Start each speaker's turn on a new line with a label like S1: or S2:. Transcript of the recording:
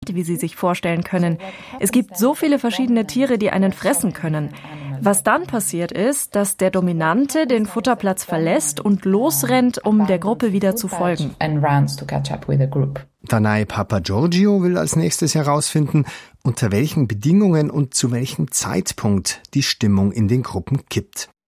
S1: Wald, wie Sie sich vorstellen können. Es gibt so viele verschiedene Tiere, die einen fressen können. Was dann passiert ist, dass der Dominante den Futterplatz verlässt und losrennt, um der Gruppe wieder zu folgen.
S2: Danai Papagiorgio will als nächstes herausfinden, unter welchen Bedingungen und zu welchem Zeitpunkt die Stimmung in den Gruppen kippt.